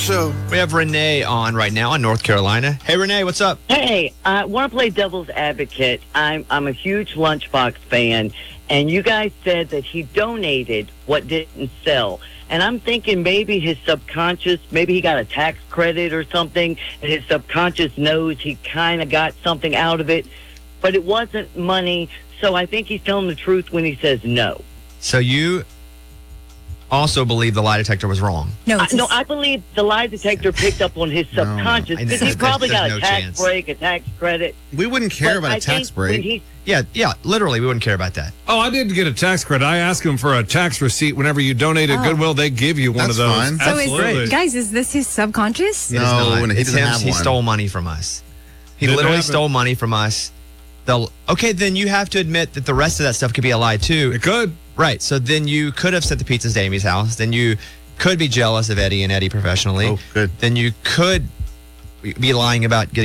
show. We have Renee on right now in North Carolina. Hey, Renee, what's up? Hey, I want to play devil's advocate. I'm a huge Lunchbox fan, and you guys said that he donated what didn't sell. And I'm thinking maybe his subconscious, maybe he got a tax credit or something, and his subconscious knows he kind of got something out of it, but it wasn't money. So I think he's telling the truth when he says no. So you also believe the lie detector was wrong? No, I believe the lie detector picked up on his subconscious because he probably got a tax break, a tax credit. We wouldn't care about a tax break. Yeah, literally, we wouldn't care about that. Oh, I didn't get a tax credit. I asked him for a tax receipt. Whenever you donate at Goodwill, they give you one of those. Fine. So Absolutely. guys, is this his subconscious? It is not. he It's doesn't him. have He one. stole money from us. He Didn't literally have it. stole money from us. Okay, then you have to admit that the rest of that stuff could be a lie, too. It could. Right, so then you could have sent the pizzas to Amy's house. Then you could be jealous of Eddie and Eddie professionally. Oh, good. Then you could be lying about getting